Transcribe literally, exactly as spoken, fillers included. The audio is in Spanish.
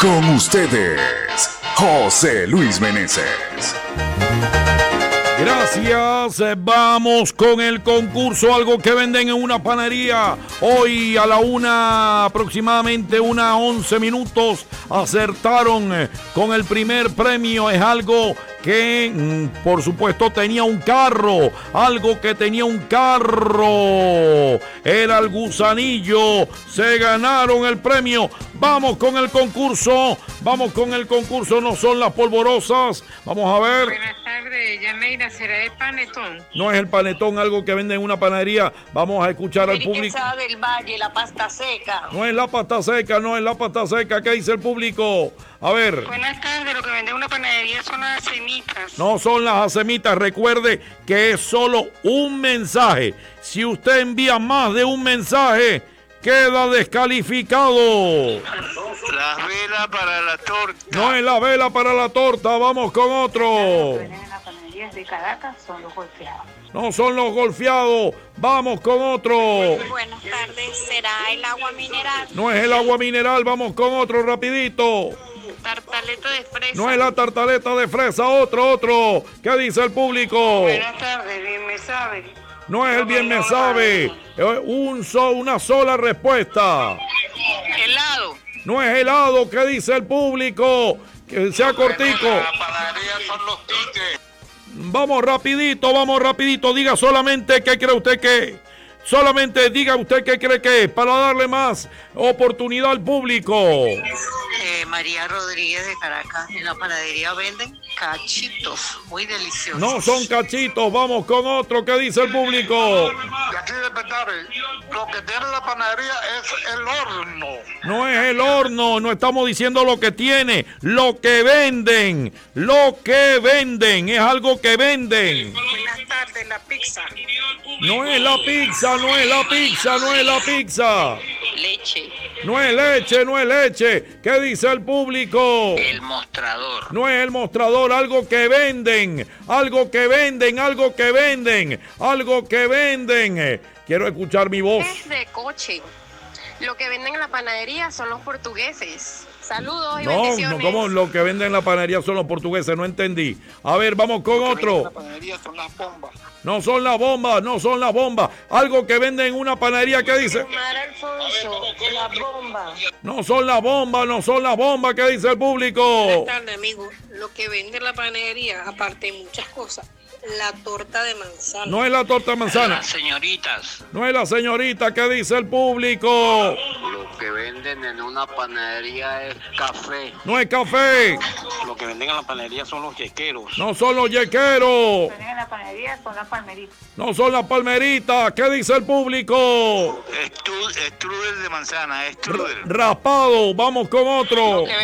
Con ustedes, José Luis Meneses. Gracias, vamos con el concurso, algo que venden en una panadería. Hoy a la una, aproximadamente una once minutos, acertaron con el primer premio. Es algo que, por supuesto, tenía un carro, algo que tenía un carro. Era el gusanillo, se ganaron el premio. Vamos con el concurso, vamos con el concurso, no son las polvorosas. Vamos a ver. Buenas tardes, Yameira, ¿será el panetón? No es el panetón, algo que venden en una panadería. Vamos a escuchar al público. del Valle, la pasta seca. No es la pasta seca, no es la pasta seca. ¿Qué dice el público? A ver. Buenas tardes, lo que vende en una panadería son las semitas. No son las acemitas. Recuerde que es solo un mensaje. Si usted envía más de un mensaje, queda descalificado. Las velas para la torta. No es la vela para la torta. Vamos con otro. Lo que venden en las panaderías de Caracas son los golpeados. No son los golfeados. Vamos con otro. Buenas tardes, ¿será el agua mineral? No es el agua mineral. Vamos con otro rapidito. Tartaleta de fresa. No es la tartaleta de fresa. Otro, otro. ¿Qué dice el público? Buenas tardes, bien me sabe. No es el bien me sabe. Un so, una sola respuesta. Helado. No es helado. ¿Qué dice el público? Que sea cortico. La panadería son los tickets. Vamos rapidito, vamos rapidito. Diga solamente qué cree usted que... Solamente diga usted qué cree que es, para darle más oportunidad al público. Eh, María Rodríguez de Caracas, en la panadería venden cachitos, muy deliciosos. No son cachitos, vamos con otro. ¿Qué dice el público? Y aquí de Petare, lo que tiene la panadería es el horno. No es el horno, no estamos diciendo lo que tiene, lo que venden, lo que venden, es algo que venden. Buenas tardes, la pizza. No es la pizza, no es la pizza, no es la pizza. Leche. No es leche, no es leche. ¿Qué dice el público? El mostrador. No es el mostrador, algo que venden, algo que venden, algo que venden, algo que venden. Eh, Quiero escuchar mi voz. Es de coche. Lo que venden en la panadería son los portugueses. Saludos y No, bendiciones. no, ¿cómo lo que venden en la panadería son los portugueses? No entendí. A ver, vamos con otro. La panadería son las bombas. No son las bombas, no son las bombas. Algo que venden en una panadería, ¿qué dice? Mar Alfonso, la bomba. No son las bombas, no son las bombas, ¿qué dice el público? Buenas tardes, amigo. Lo que vende en la panadería, aparte de muchas cosas, la torta de manzana. No es la torta de manzana. Las señoritas. No es la señorita, ¿qué dice el público? Lo que venden en una panadería es café. No es café, Lo que venden en la panadería son los yequeros. no son los yequeros, Venden en la panadería son las palmeritas. no son las palmeritas, ¿qué dice el público? Strudel de manzana, strudel. Raspado, vamos con otro.